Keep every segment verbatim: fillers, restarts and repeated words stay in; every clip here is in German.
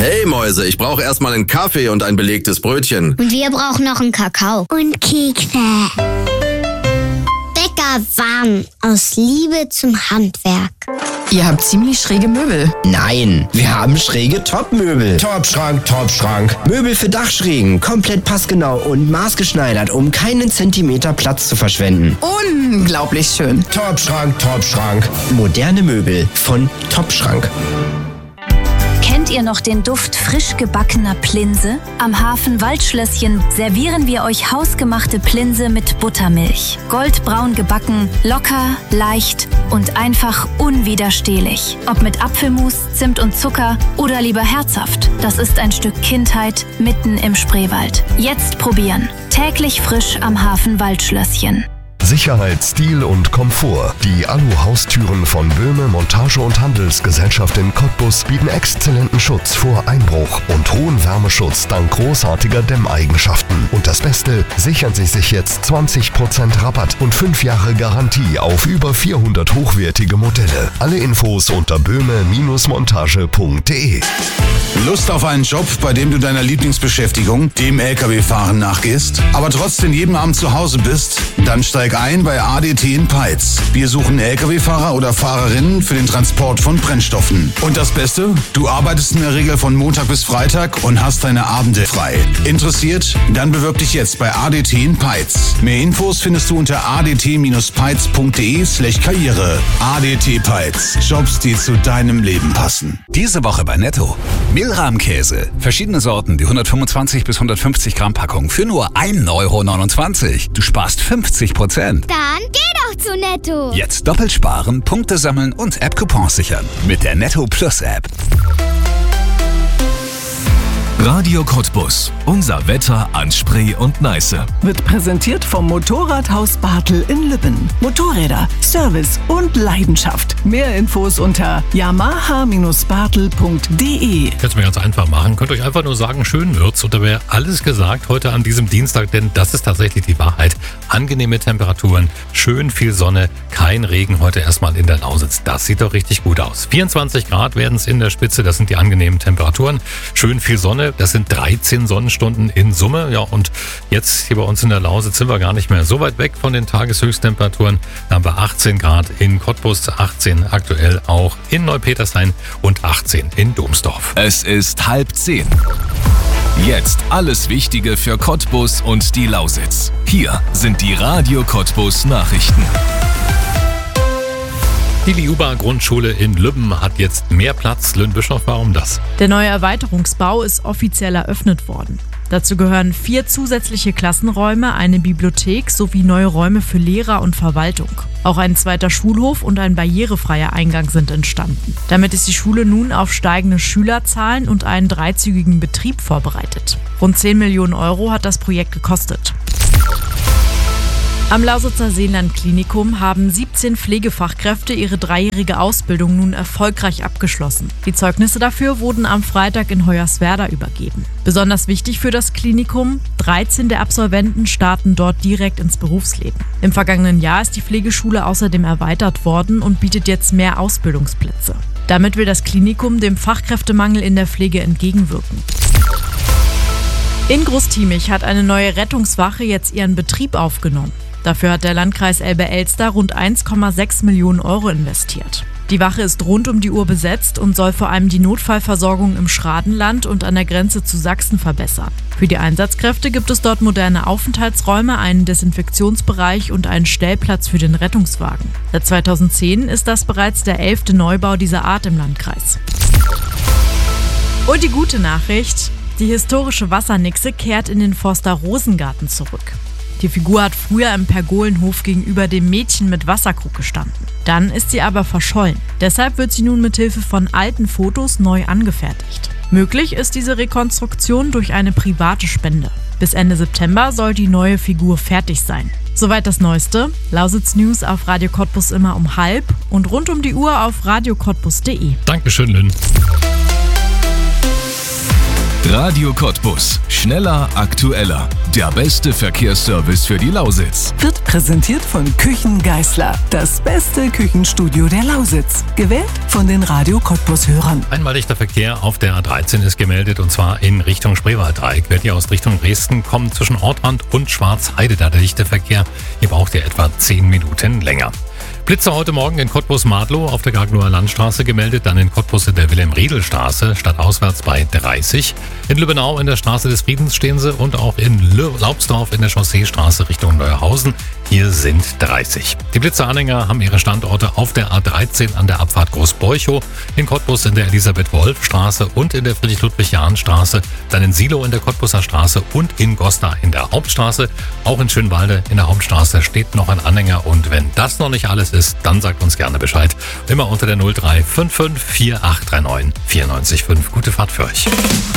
Hey Mäuse, ich brauche erstmal einen Kaffee und ein belegtes Brötchen. Und wir brauchen noch einen Kakao. Und Kekse. Bäckerwaren aus Liebe zum Handwerk. Ihr habt ziemlich schräge Möbel. Nein, wir haben schräge Topmöbel. Topschrank, Topschrank. Möbel für Dachschrägen, komplett passgenau und maßgeschneidert, um keinen Zentimeter Platz zu verschwenden. Unglaublich schön. Topschrank, Topschrank. Moderne Möbel von Topschrank. Kennt ihr noch den Duft frisch gebackener Plinse? Am Hafen Waldschlösschen servieren wir euch hausgemachte Plinse mit Buttermilch. Goldbraun gebacken, locker, leicht und einfach unwiderstehlich. Ob mit Apfelmus, Zimt und Zucker oder lieber herzhaft. Das ist ein Stück Kindheit mitten im Spreewald. Jetzt probieren. Täglich frisch am Hafen Waldschlösschen. Sicherheit, Stil und Komfort. Die Alu-Haustüren von Böhme Montage- und Handelsgesellschaft in Cottbus bieten exzellenten Schutz vor Einbruch und hohen Wärmeschutz dank großartiger Dämmeigenschaften. Und das Beste, sichern Sie sich jetzt zwanzig Prozent Rabatt und fünf Jahre Garantie auf über vierhundert hochwertige Modelle. Alle Infos unter böhme Montage punkt de. Lust auf einen Job, bei dem du deiner Lieblingsbeschäftigung, dem L K W-Fahren, nachgehst, aber trotzdem jeden Abend zu Hause bist? Dann steig ein bei A D T in Peitz. Wir suchen L K W-Fahrer oder Fahrerinnen für den Transport von Brennstoffen. Und das Beste? Du arbeitest in der Regel von Montag bis Freitag und hast deine Abende frei. Interessiert? Dann bewirb dich jetzt bei A D T in Peitz. Mehr Infos findest du unter a d t peitz punkt de slash karriere. A D T Peitz. Jobs, die zu deinem Leben passen. Diese Woche bei Netto. Mehlrahmkäse. Verschiedene Sorten, die hundertfünfundzwanzig bis hundertfünfzig Gramm Packung für nur ein Euro neunundzwanzig. Du sparst fünfzig Prozent. Dann geh doch zu Netto. Jetzt doppelt sparen, Punkte sammeln und App-Coupons sichern. Mit der Netto Plus App. Radio Cottbus. Unser Wetter an Spree und Neiße. Wird präsentiert vom Motorradhaus Bartel in Lübben. Motorräder, Service und Leidenschaft. Mehr Infos unter yamaha bartel punkt de. Könnt ihr mir ganz einfach machen. Könnt euch einfach nur sagen, schön wird's. Und da wäre alles gesagt heute an diesem Dienstag, denn das ist tatsächlich die Wahrheit. Angenehme Temperaturen, schön viel Sonne, kein Regen heute erstmal in der Lausitz. Das sieht doch richtig gut aus. vierundzwanzig Grad werden es in der Spitze, das sind die angenehmen Temperaturen. Schön viel Sonne, das sind dreizehn Sonnenstunden in Summe. Ja, und jetzt hier bei uns in der Lausitz sind wir gar nicht mehr so weit weg von den Tageshöchsttemperaturen. Da haben wir achtzehn Grad in Cottbus, achtzehn aktuell auch in Neupetershain und achtzehn in Domsdorf. Es ist halb zehn. Jetzt alles Wichtige für Cottbus und die Lausitz. Hier sind die Radio Cottbus Nachrichten. Die Liuba-Grundschule in Lübben hat jetzt mehr Platz. Lynn Bischoff, warum das? Der neue Erweiterungsbau ist offiziell eröffnet worden. Dazu gehören vier zusätzliche Klassenräume, eine Bibliothek sowie neue Räume für Lehrer und Verwaltung. Auch ein zweiter Schulhof und ein barrierefreier Eingang sind entstanden. Damit ist die Schule nun auf steigende Schülerzahlen und einen dreizügigen Betrieb vorbereitet. Rund zehn Millionen Euro hat das Projekt gekostet. Am Lausitzer Seeland-Klinikum haben siebzehn Pflegefachkräfte ihre dreijährige Ausbildung nun erfolgreich abgeschlossen. Die Zeugnisse dafür wurden am Freitag in Hoyerswerda übergeben. Besonders wichtig für das Klinikum: dreizehn der Absolventen starten dort direkt ins Berufsleben. Im vergangenen Jahr ist die Pflegeschule außerdem erweitert worden und bietet jetzt mehr Ausbildungsplätze. Damit will das Klinikum dem Fachkräftemangel in der Pflege entgegenwirken. In Großtiemich hat eine neue Rettungswache jetzt ihren Betrieb aufgenommen. Dafür hat der Landkreis Elbe-Elster rund eins Komma sechs Millionen Euro investiert. Die Wache ist rund um die Uhr besetzt und soll vor allem die Notfallversorgung im Schradenland und an der Grenze zu Sachsen verbessern. Für die Einsatzkräfte gibt es dort moderne Aufenthaltsräume, einen Desinfektionsbereich und einen Stellplatz für den Rettungswagen. Seit zweitausendzehn ist das bereits der elfte Neubau dieser Art im Landkreis. Und die gute Nachricht: Die historische Wassernixe kehrt in den Forster Rosengarten zurück. Die Figur hat früher im Pergolenhof gegenüber dem Mädchen mit Wasserkrug gestanden. Dann ist sie aber verschollen. Deshalb wird sie nun mit Hilfe von alten Fotos neu angefertigt. Möglich ist diese Rekonstruktion durch eine private Spende. Bis Ende September soll die neue Figur fertig sein. Soweit das Neueste. Lausitz News auf Radio Cottbus immer um halb und rund um die Uhr auf radio cottbus punkt de. Dankeschön, Lynn. Radio Cottbus. Schneller, aktueller. Der beste Verkehrsservice für die Lausitz. Wird Präsentiert von Küchen Geisler. Das beste Küchenstudio der Lausitz. Gewählt von den Radio Cottbus-Hörern. Einmal dichter Verkehr auf der A dreizehn ist gemeldet und zwar in Richtung Spreewalddreieck. Wer hier aus Richtung Dresden kommt, zwischen Ortrand und Schwarzheide, da der dichte Verkehr. Hier braucht ihr etwa zehn Minuten länger. Blitze heute Morgen in Cottbus-Madlow auf der Gagnower Landstraße gemeldet, dann in Cottbus in der Wilhelm-Riedel-Straße, stadtauswärts bei dreißig. In Lübbenau in der Straße des Friedens stehen sie und auch in Laubsdorf in der Chausseestraße Richtung Neuhausen. Hier sind dreißig. Die Blitzeanhänger haben ihre Standorte auf der A dreizehn an der Abfahrt Großborchow, in Cottbus in der Elisabeth-Wolf-Straße und in der Friedrich-Ludwig-Jahn-Straße, dann in Silow in der Cottbuser Straße und in Goslar in der Hauptstraße. Auch in Schönwalde in der Hauptstraße steht noch ein Anhänger und wenn das noch nicht alles ist, dann sagt uns gerne Bescheid. Immer unter der null drei fünf fünf vier acht drei neun vier neun fünf. Gute Fahrt für euch.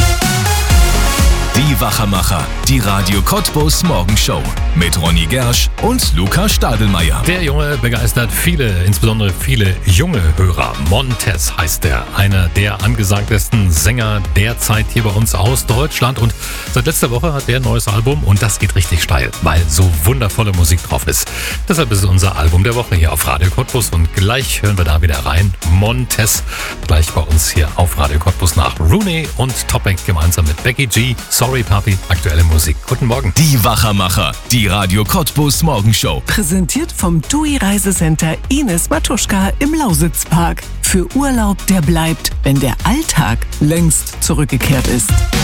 Die Wachermacher, die Radio Cottbus Morgenshow mit Ronny Gersch und Luca Stadelmeier. Der Junge begeistert viele, insbesondere viele junge Hörer. Montez heißt er, einer der angesagtesten Sänger derzeit hier bei uns aus Deutschland. Und seit letzter Woche hat er ein neues Album und das geht richtig steil, weil so wundervolle Musik drauf ist. Deshalb ist es unser Album der Woche hier auf Radio Cottbus und gleich hören wir da wieder rein. Montez, gleich bei uns hier auf Radio Cottbus nach Rooney und Topic gemeinsam mit Becky G. Sorry Papi, aktuelle Musik. Guten Morgen. Die Wachermacher, die Radio Cottbus Morgenshow. Präsentiert vom T U I Reisecenter Ines Matuschka im Lausitzpark. Für Urlaub, der bleibt, wenn der Alltag längst zurückgekehrt ist.